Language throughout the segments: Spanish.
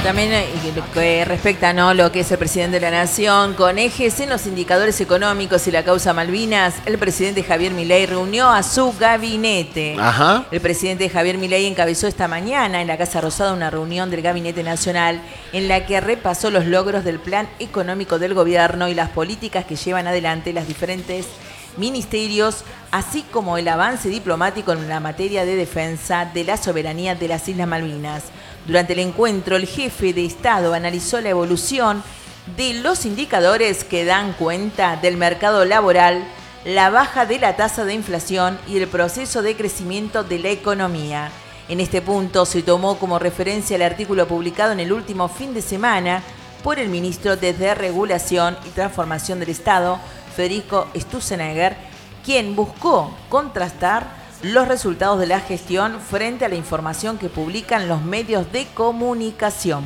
También lo que respecta, ¿no?, lo que es el presidente de la Nación, con ejes en los indicadores económicos y la causa Malvinas, el presidente Javier Milei reunió a su gabinete. Ajá. El presidente Javier Milei encabezó esta mañana en la Casa Rosada una reunión del Gabinete Nacional en la que repasó los logros del plan económico del gobierno y las políticas que llevan adelante las diferentes ministerios, así como el avance diplomático en la materia de defensa de la soberanía de las Islas Malvinas. Durante el encuentro, el jefe de Estado analizó la evolución de los indicadores que dan cuenta del mercado laboral, la baja de la tasa de inflación y el proceso de crecimiento de la economía. En este punto se tomó como referencia el artículo publicado en el último fin de semana por el ministro de Desregulación y Transformación del Estado, Federico Stussenegger, quien buscó contrastar los resultados de la gestión frente a la información que publican los medios de comunicación.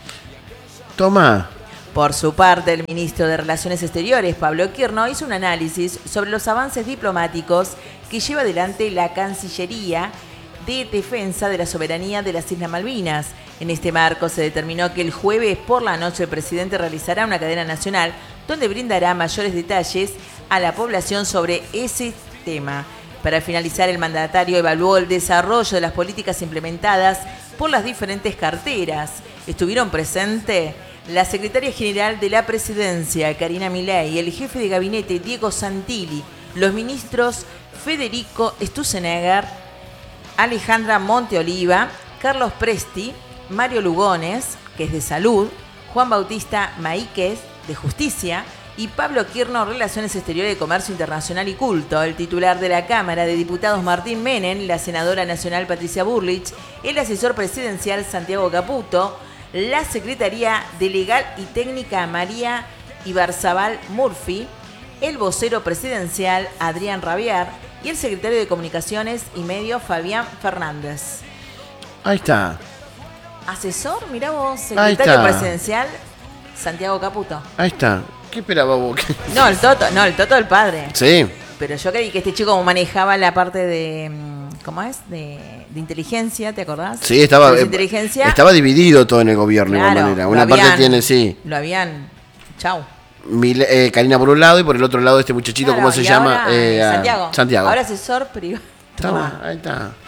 Toma. Por su parte, el ministro de Relaciones Exteriores, Pablo Kirno, hizo un análisis sobre los avances diplomáticos que lleva adelante la Cancillería de Defensa de la Soberanía de las Islas Malvinas. En este marco se determinó que el jueves por la noche el presidente realizará una cadena nacional donde brindará mayores detalles a la población sobre ese tema. Para finalizar, el mandatario evaluó el desarrollo de las políticas implementadas por las diferentes carteras. Estuvieron presentes la secretaria general de la Presidencia, Karina Milei, el jefe de gabinete, Diego Santilli, los ministros Federico Stussenegger, Alejandra Monteoliva, Carlos Presti, Mario Lugones, que es de Salud, Juan Bautista Maíquez, de Justicia, y Pablo Kirno, Relaciones Exteriores de Comercio Internacional y Culto, el titular de la Cámara de Diputados Martín Menem, la senadora nacional Patricia Bullrich, el asesor presidencial Santiago Caputo, la secretaria de Legal y Técnica María Ibarzabal Murphy, el vocero presidencial Adrián Rabiar y el secretario de Comunicaciones y Medios Fabián Fernández. Ahí está. Asesor, mirá vos, secretario presidencial Santiago Caputo. Ahí está. ¿Qué esperaba vos? No, el Toto el padre. Sí. Pero yo creí que este chico manejaba la parte de, ¿cómo es? De inteligencia, ¿te acordás? Sí, estaba estaba dividido todo en el gobierno, claro, de igual manera. Una parte tiene, sí. Lo habían, chau. Karina por un lado y por el otro lado este muchachito, claro, ¿cómo se llama? Santiago. Santiago. Ahora asesor privado. Toma, ahí está.